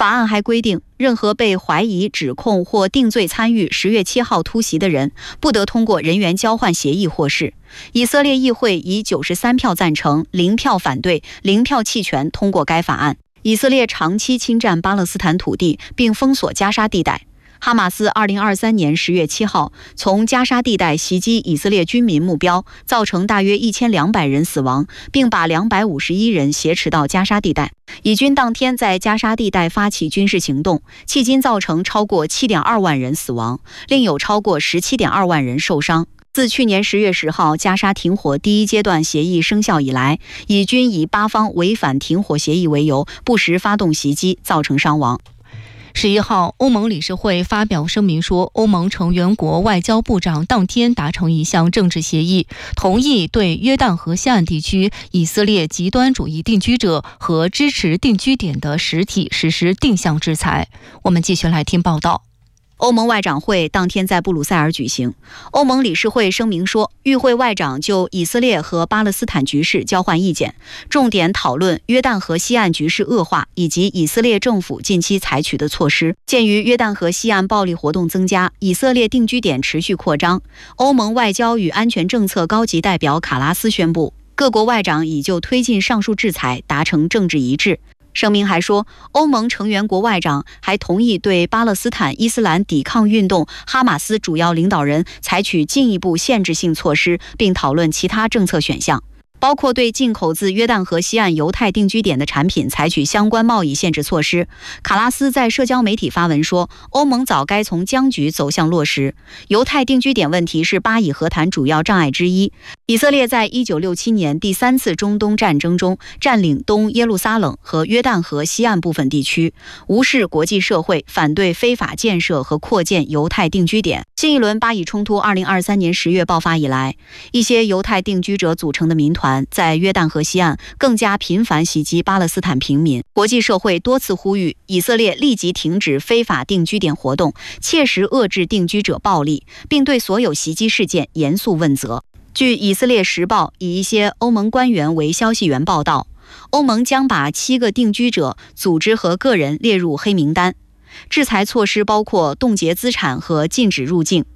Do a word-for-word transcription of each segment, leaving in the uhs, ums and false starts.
法案还规定，任何被怀疑、指控或定罪参与十月七号突袭的人，不得通过人员交换协议获释。以色列议会以九十三票赞成、零票反对、零票弃权通过该法案。以色列长期侵占巴勒斯坦土地，并封锁加沙地带。哈马斯二零二三年十月七号从加沙地带袭击以色列军民目标，造成大约一千两百人死亡，并把两百五十一人挟持到加沙地带。以军当天在加沙地带发起军事行动，迄今造成超过 七点二万人死亡，另有超过 十七点二万人受伤。自去年十月十号加沙停火第一阶段协议生效以来，以军以巴方违反停火协议为由，不时发动袭击，造成伤亡。 十一号，欧盟理事会发表声明说，欧盟成员国外交部长当天达成一项政治协议，同意对约旦河西岸地区以色列极端主义定居者和支持定居点的实体实施定向制裁。我们继续来听报道。 欧盟外长会当天在布鲁塞尔举行。欧盟理事会声明说，与会外长就以色列和巴勒斯坦局势交换意见，重点讨论约旦河西岸局势恶化以及以色列政府近期采取的措施。鉴于约旦河西岸暴力活动增加，以色列定居点持续扩张，欧盟外交与安全政策高级代表卡拉斯宣布，各国外长已就推进上述制裁达成政治一致。声明还说，欧盟成员国外长还同意对巴勒斯坦伊斯兰抵抗运动哈马斯主要领导人采取进一步限制性措施，并讨论其他政策选项，包括对进口自约旦河西岸犹太定居点的产品采取相关贸易限制措施。卡拉斯在社交媒体发文说，欧盟早该从僵局走向落实。犹太定居点问题是巴以和谈主要障碍之一。以色列在一九六七年第三次中东战争中占领东耶路撒冷和约旦河西岸部分地区，无视国际社会，反对非法建设和扩建犹太定居点。新一轮巴以冲突二零二三年十月爆发以来，一些犹太定居者组成的民团在约旦河西岸更加频繁袭击巴勒斯坦平民。国际社会多次呼吁以色列立即停止非法定居点活动，切实遏制定居者暴力，并对所有袭击事件严肃问责。据以色列时报以一些欧盟官员为消息源报道，欧盟将把七个定居者组织和个人列入黑名单，制裁措施包括冻结资产和禁止入境。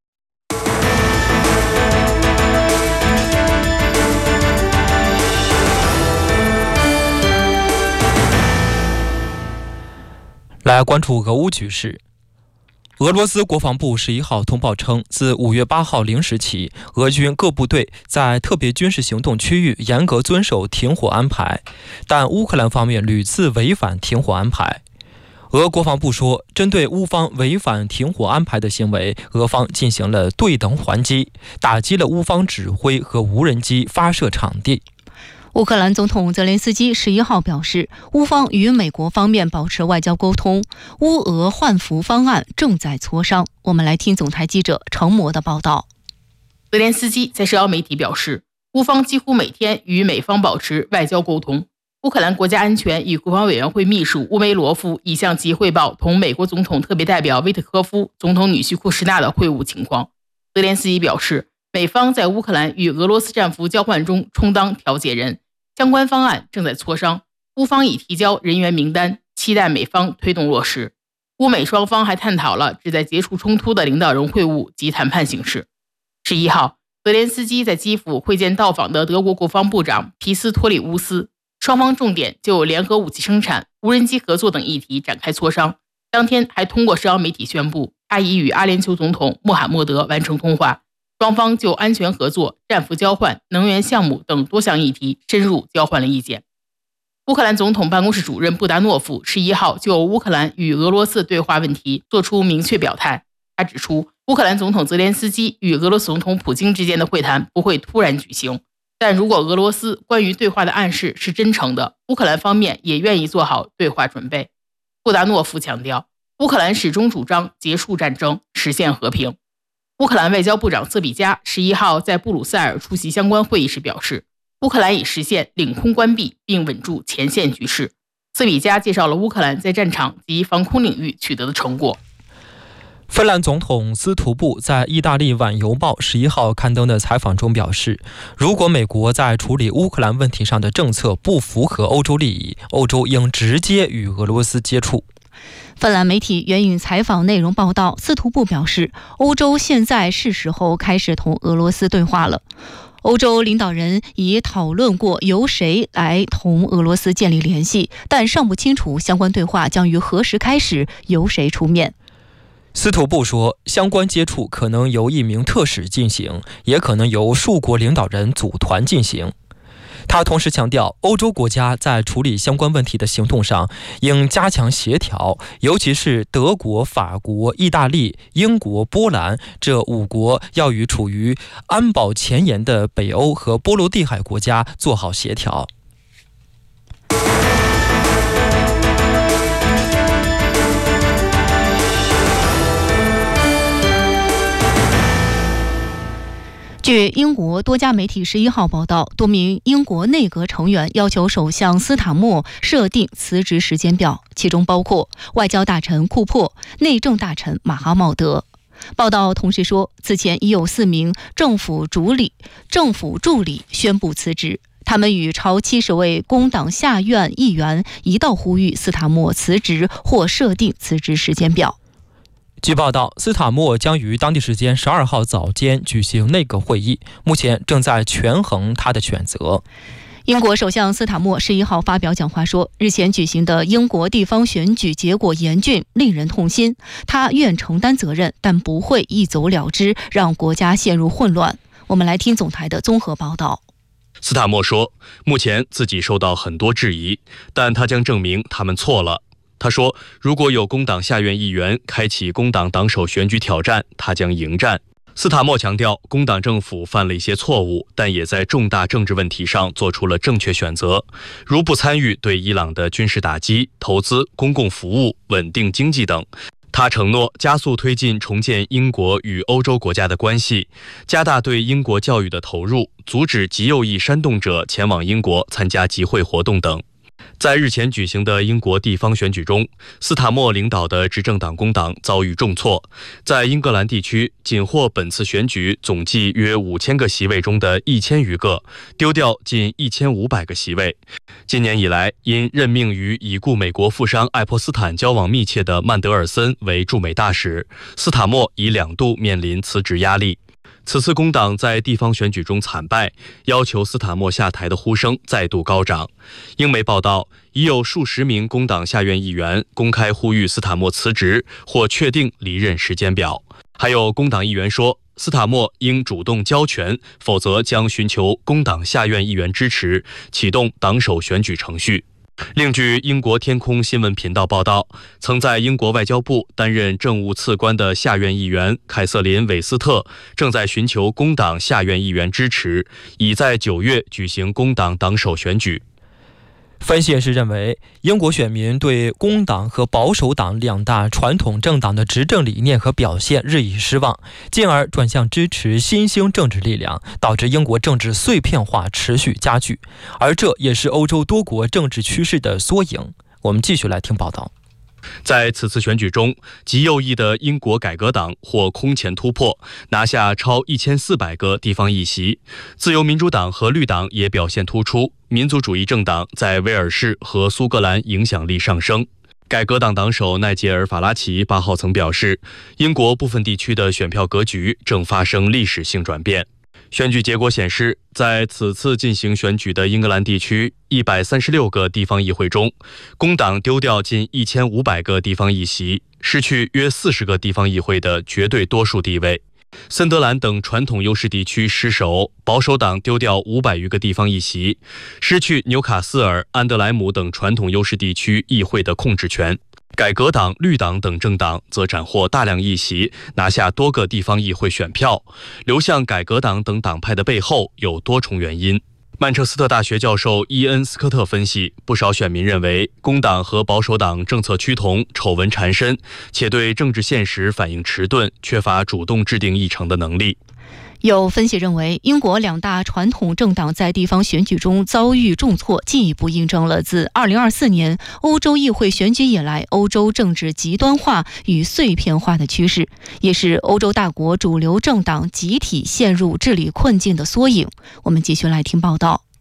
来关注俄乌局势。俄罗斯国防部十一号通报称，自五月八号零时起，俄军各部队在特别军事行动区域严格遵守停火安排，但乌克兰方面屡次违反停火安排。俄国防部说，针对乌方违反停火安排的行为，俄方进行了对等还击，打击了乌方指挥和无人机发射场地。 乌克兰总统泽连斯基十一号表示，乌方与美国方面保持外交沟通，乌俄换俘方案正在磋商。我们来听总台记者程模的报道。 泽连斯基在社交媒体表示，乌方几乎每天与美方保持外交沟通。乌克兰国家安全与国防委员会秘书乌梅罗夫已向其汇报同美国总统特别代表威特科夫、总统女婿库什纳的会晤情况。泽连斯基表示，美方在乌克兰与俄罗斯战俘交换中充当调解人，相关方案正在磋商，乌方已提交人员名单，期待美方推动落实。乌美双方还探讨了旨在结束冲突的领导人会晤及谈判形势。十一号，泽连斯基在基辅会见到访的德国国防部长皮斯托里乌斯，双方重点就联合武器生产、无人机合作等议题展开磋商。当天还通过社交媒体宣布，他已与阿联酋总统穆罕默德完成通话，双方就安全合作、战俘交换、能源项目等多项议题深入交换了意见。乌克兰总统办公室主任布达诺夫十一号就乌克兰与俄罗斯对话问题作出明确表态。他指出，乌克兰总统泽连斯基与俄罗斯总统普京之间的会谈不会突然举行，但如果俄罗斯关于对话的暗示是真诚的，乌克兰方面也愿意做好对话准备。布达诺夫强调，乌克兰始终主张结束战争，实现和平。乌克兰外交部长瑟比加十一号在布鲁塞尔出席相关会议时表示，乌克兰已实现领空关闭并稳住前线局势。瑟比加介绍了乌克兰在战场及防空领域取得的成果。 芬兰总统斯图布在意大利晚邮报十一号刊登的采访中表示，如果美国在处理乌克兰问题上的政策不符合欧洲利益，欧洲应直接与俄罗斯接触。 芬兰媒体援引采访内容报道，司徒布表示，欧洲现在是时候开始同俄罗斯对话了。欧洲领导人已讨论过由谁来同俄罗斯建立联系，但尚不清楚相关对话将于何时开始，由谁出面。 司徒布说，相关接触可能由一名特使进行，也可能由数国领导人组团进行。他同时强调，欧洲国家在处理相关问题的行动上应加强协调，尤其是德国、法国、意大利、英国、波兰这五国要与处于安保前沿的北欧和波罗的海国家做好协调。 据英国多家媒体十一号报道，多名英国内阁成员要求首相斯塔默设定辞职时间表，其中包括外交大臣库珀、内政大臣马哈茂德。报道同时说，此前已有四名政府主理、政府助理宣布辞职，他们与超七十位工党下院议员一道呼吁斯塔默辞职或设定辞职时间表。 据报道，斯塔默将于当地时间十二号早间举行内阁会议，目前正在权衡他的选择。 英国首相斯塔默十一号发表讲话说，日前举行的英国地方选举结果严峻，令人痛心。他愿承担责任，但不会一走了之，让国家陷入混乱。我们来听总台的综合报道。 斯塔默说，目前自己受到很多质疑，但他将证明他们错了。他说，如果有工党下院议员开启工党党首选举挑战，他将迎战。斯塔默强调，工党政府犯了一些错误，但也在重大政治问题上做出了正确选择，如不参与对伊朗的军事打击、投资、公共服务、稳定经济等。他承诺加速推进重建英国与欧洲国家的关系，加大对英国教育的投入，阻止极右翼煽动者前往英国参加集会活动等。在日前举行的英国地方选举中，斯塔默领导的执政党工党遭遇重挫，在英格兰地区仅获本次选举总计约五千个席位中的一千余个，丢掉近一千五百个席位。今年以来，因任命与已故美国富商爱泼斯坦交往密切的曼德尔森为驻美大使，斯塔默已两度面临辞职压力。此次工党在地方选举中惨败，要求斯塔默下台的呼声再度高涨。英媒报道，已有数十名工党下院议员公开呼吁斯塔默辞职或确定离任时间表。还有工党议员说，斯塔默应主动交权，否则将寻求工党下院议员支持，启动党首选举程序。另据英国天空新闻频道报道，曾在英国外交部担任政务次官的下院议员凯瑟琳·韦斯特正在寻求工党下院议员支持，已在九月举行工党党首选举。 分析人士认为，英国选民对工党和保守党两大传统政党的执政理念和表现日益失望，进而转向支持新兴政治力量，导致英国政治碎片化持续加剧，而这也是欧洲多国政治趋势的缩影。我们继续来听报道。 在此次选举中，极右翼的英国改革党获空前突破，拿下超一千四百个地方议席。自由民主党和绿党也表现突出，民族主义政党在威尔士和苏格兰影响力上升。改革党党首奈杰尔·法拉奇八号曾表示，英国部分地区的选票格局正发生历史性转变。选举结果显示，在此次进行选举的英格兰地区一百三十六个地方议会中，工党丢掉近一千五百个地方议席，失去约四十个地方议会的绝对多数地位。森德兰等传统优势地区失守，保守党丢掉五百余个地方议席，失去纽卡斯尔、安德莱姆等传统优势地区议会的控制权。改革党、绿党等政党则斩获大量议席，拿下多个地方议会选票。流向改革党等党派的背后有多重原因。曼彻斯特大学教授伊恩·斯科特分析，不少选民认为工党和保守党政策趋同，丑闻缠身，且对政治现实反应迟钝，缺乏主动制定议程的能力。 有分析认为，英国两大传统政党在地方选举中遭遇重挫，进一步印证了自二零二四年欧洲议会选举以来欧洲政治极端化与碎片化的趋势，也是欧洲大国主流政党集体陷入治理困境的缩影。我们继续来听报道。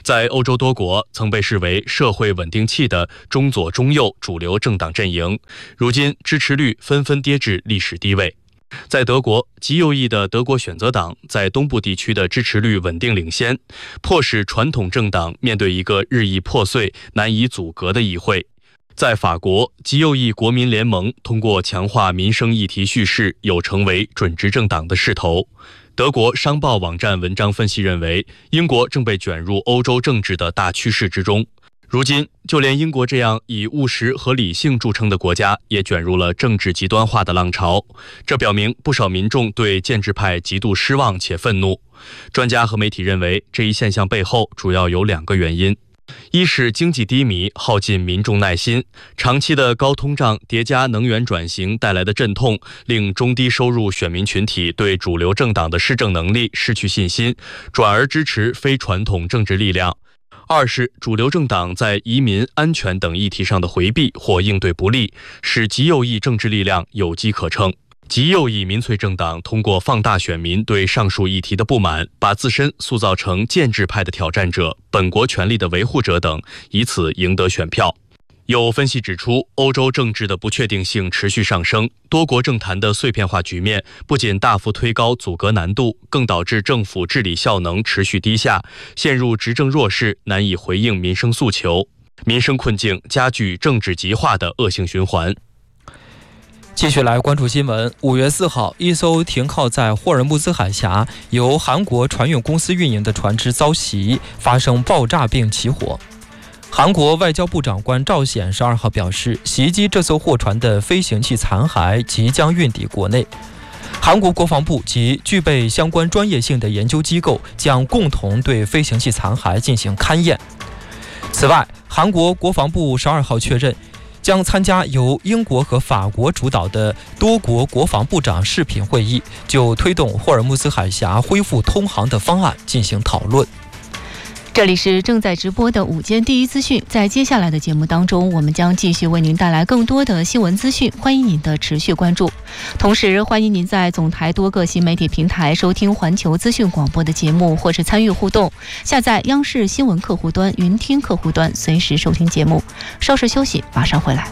在欧洲多国曾被视为社会稳定器的中左中右主流政党阵营，如今支持率纷纷跌至历史低位。在德国，极右翼的德国选择党在东部地区的支持率稳定领先，迫使传统政党面对一个日益破碎、难以阻隔的议会。在法国，极右翼国民联盟通过强化民生议题叙事，有成为准执政党的势头。德国商报网站文章分析认为，英国正被卷入欧洲政治的大趋势之中。如今，就连英国这样以务实和理性著称的国家，也卷入了政治极端化的浪潮。这表明不少民众对建制派极度失望且愤怒。专家和媒体认为，这一现象背后主要有两个原因。一是经济低迷耗尽民众耐心，长期的高通胀叠加能源转型带来的阵痛，令中低收入选民群体对主流政党的施政能力失去信心，转而支持非传统政治力量。二是主流政党在移民、安全等议题上的回避或应对不力，使极右翼政治力量有机可乘。极右翼民粹政党通过放大选民对上述议题的不满，把自身塑造成建制派的挑战者、本国权力的维护者等，以此赢得选票。有分析指出，欧洲政治的不确定性持续上升，多国政坛的碎片化局面不仅大幅推高阻隔难度，更导致政府治理效能持续低下，陷入执政弱势，难以回应民生诉求，民生困境加剧政治极化的恶性循环。 继续来关注新闻。五月四号，一艘停靠在霍尔木兹海峡、由韩国船运公司运营的船只遭袭，发生爆炸并起火。韩国外交部长官赵显十二号表示，袭击这艘货船的飞行器残骸即将运抵国内。韩国国防部及具备相关专业性的研究机构将共同对飞行器残骸进行勘验。此外，韩国国防部十二号确认，将参加由英国和法国主导的多国国防部长视频会议，就推动霍尔木兹海峡恢复通航的方案进行讨论。 这里是正在直播的午间第一资讯，在接下来的节目当中，我们将继续为您带来更多的新闻资讯，欢迎您的持续关注。同时，欢迎您在总台多个新媒体平台收听环球资讯广播的节目，或是参与互动，下载央视新闻客户端、云听客户端，随时收听节目。稍事休息，马上回来。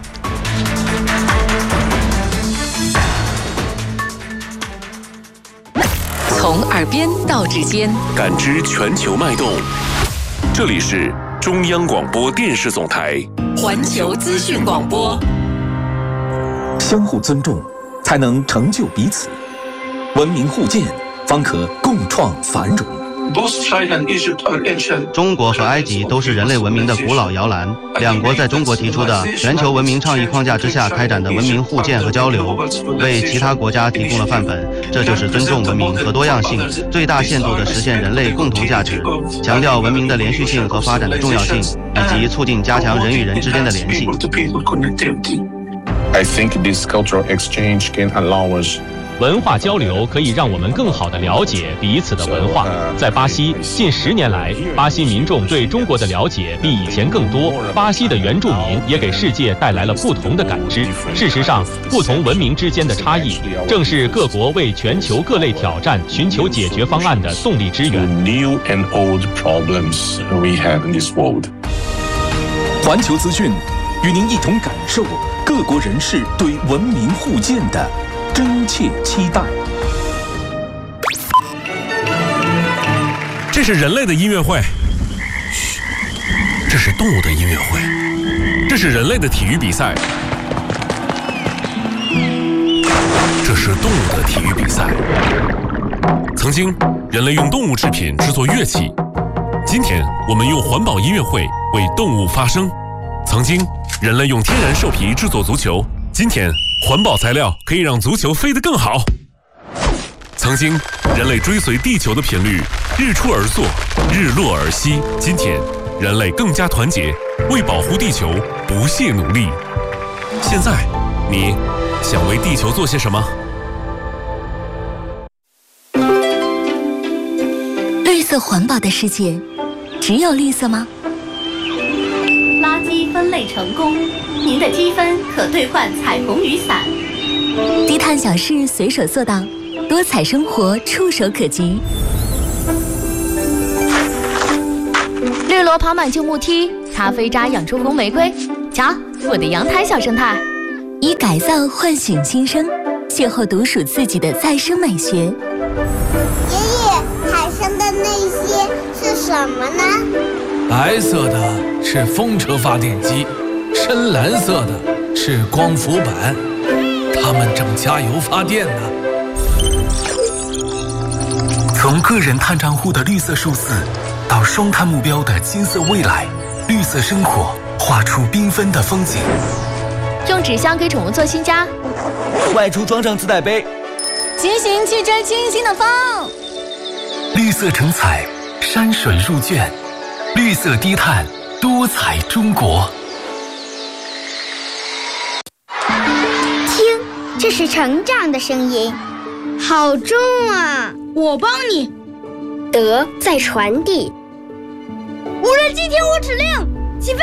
从耳边到指尖， 感知全球脉动。这里是中央广播电视总台环球资讯广播。 相互尊重，才能成就彼此；文明互鉴，方可共创繁荣。 中国和埃及都是人类文明的古老摇篮，两国在中国提出的全球文明倡议框架之下开展的文明互鉴和交流，为其他国家提供了范本。这就是尊重文明和多样性，最大限度地实现人类共同价值，强调文明的连续性和发展的重要性，以及促进加强人与人之间的联系。 I think this cultural exchange can allow us 文化交流可以让我们更好地了解彼此的文化。在巴西，近十年来，巴西民众对中国的了解比以前更多。巴西的原住民也给世界带来了不同的感知。事实上，不同文明之间的差异，正是各国为全球各类挑战寻求解决方案的动力之源。 new and old problems we have in this world. 环球资讯与您一同感受各国人士对文明互鉴的真切期待。 这是人类的音乐会，嘘，这是动物的音乐会，这是人类的体育比赛，这是动物的体育比赛。曾经，人类用动物制品制作乐器，今天我们用环保音乐会为动物发声。曾经，人类用天然兽皮制作足球，今天环保材料可以让足球飞得更好。曾经，人类追随地球的频率，日出而作，日落而息。今天，人类更加团结，为保护地球不懈努力。现在，你想为地球做些什么？ 绿色环保的世界，只有绿色吗？ 垃圾分类成功，您的积分可兑换彩虹雨伞。 低碳小事随手做到，多彩生活触手可及。 绿萝爬满旧木梯，咖啡渣养出红玫瑰。瞧，我的阳台小生态。 以改造唤醒新生，邂逅独属自己的再生美学。爷爷，海上的那些是什么呢？ 白色的是风车发电机，深蓝色的是光伏板，它们正加油发电呢。 从个人碳账户的绿色数字，到双碳目标的金色未来，绿色生活画出缤纷的风景。 用纸箱给宠物做新家， 外出装上自带杯， 骑行去追清新的风。 绿色成彩，山水入卷，绿色低碳，多彩中国。 听，这是成长的声音，好重啊！ 我帮你。 德在传递。 无人机听我指令，起飞。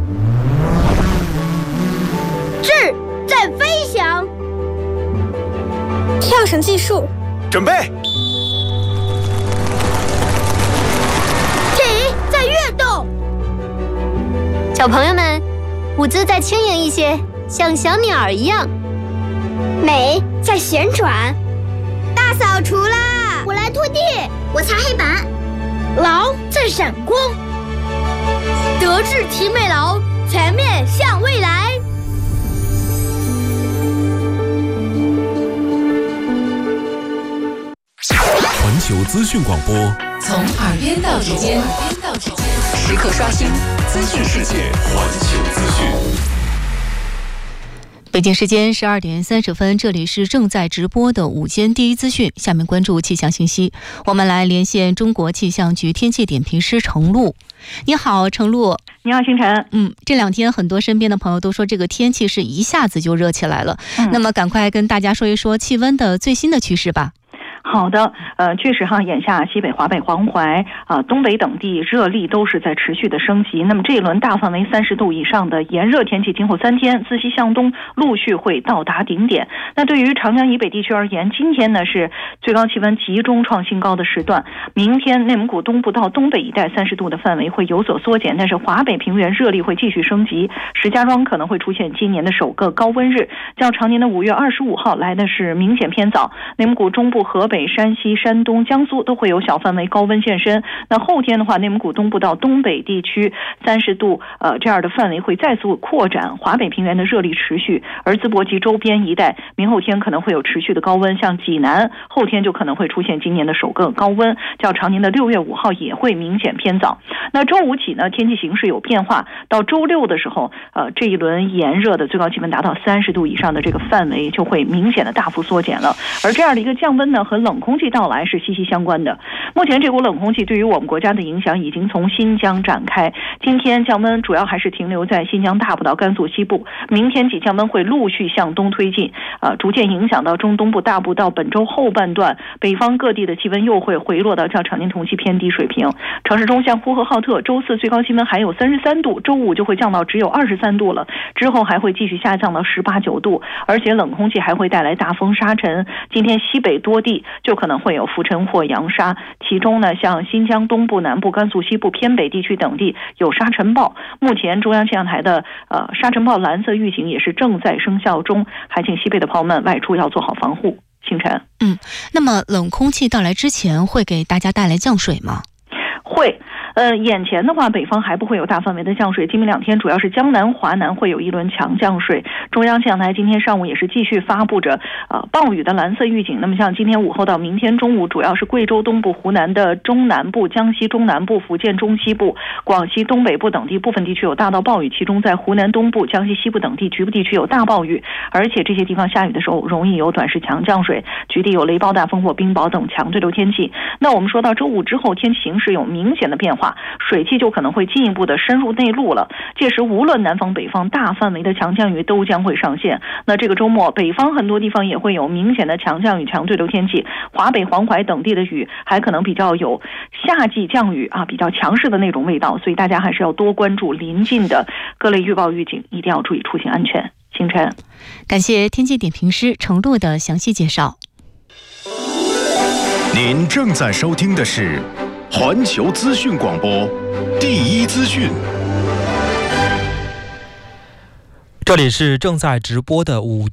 智在飞翔。跳绳技术， 准备。 体在跃动。 小朋友们，舞姿再轻盈一些，像小鸟儿一样。 美在旋转。大扫除啦！我来拖地，我擦黑板。 劳在闪光。德智体美劳，全面向未来。 环球资讯广播， 从耳边到指尖，时刻刷新资讯世界。 环球资讯。 北京时间十二点三十分，这里是正在直播的午间第一资讯。下面关注气象信息，我们来连线中国气象局天气点评师程璐。你好，程璐。 你好，星辰。 嗯，这两天很多身边的朋友都说这个天气是一下子就热起来了。嗯、那么赶快跟大家说一说气温的最新的趋势吧。 好的，呃，确实哈，眼下西北、华北、黄淮啊、呃、东北等地热力都是在持续的升级。那么这一轮大范围三十度以上的炎热天气，今后三天自西向东陆续会到达顶点。那对于长江以北地区而言，今天呢是最高气温集中创新高的时段。明天内蒙古东部到东北一带三十度的范围会有所缩减，但是华北平原热力会继续升级。石家庄可能会出现今年的首个高温日，较常年的五月二十五号来的是明显偏早。内蒙古中部、河北、山西、山东、江苏都会有小范围高温现身。那后天的话，内蒙古东部到东北地区三十度呃这样的范围会再次扩展，华北平原的热力持续，而淄博及周边一带明后天可能会有持续的高温，像济南后天就可能会出现今年的首个高温，较常年的六月五号也会明显偏早。那周五起呢，天气形势有变化，到周六的时候，呃这一轮炎热的最高气温达到三十度以上的这个范围就会明显的大幅缩减了。而这样的一个降温呢，和冷空气到来是息息相关的。目前这股冷空气对于我们国家的影响已经从新疆展开，今天降温主要还是停留在新疆大部到甘肃西部，明天起降温会陆续向东推进，呃，逐渐影响到中东部大部到本周后半段，北方各地的气温又会回落到较常年同期偏低水平。城市中像呼和浩特周四最高气温还有三十三度，周五就会降到只有二十三度了，之后还会继续下降到十八九度，而且冷空气还会带来大风沙尘。今天西北多地就可能会有浮尘或扬沙，其中呢，像新疆东部、南部、甘肃西部、偏北地区等地有沙尘暴。目前中央气象台的呃沙尘暴蓝色预警也是正在生效中，还请西北的朋友们外出要做好防护。星辰， 嗯，那么冷空气到来之前会给大家带来降水吗？ 会。呃，眼前的话，北方还不会有大范围的降水。今明两天主要是江南、华南会有一轮强降水。中央气象台今天上午也是继续发布着呃暴雨的蓝色预警。那么像今天午后到明天中午，主要是贵州东部、湖南的中南部、江西中南部、福建中西部、广西东北部等地部分地区有大到暴雨，其中在湖南东部、江西西部等地局部地区有大暴雨，而且这些地方下雨的时候容易有短时强降水，局地有雷暴大风或冰雹等强对流天气。那我们说到周五之后，天气形势有明显的变化，水汽就可能会进一步的深入内陆了，届时无论南方北方大范围的强降雨都将会上现。那这个周末北方很多地方也会有明显的强降雨、强对流天气，华北、黄淮等地的雨还可能比较有夏季降雨啊，比较强势的那种味道，所以大家还是要多关注临近的各类预报预警，一定要注意出行安全。星辰， 感谢天气点评师程璐的详细介绍。 您正在收听的是环球资讯广播第一资讯。 这里是正在直播的午间。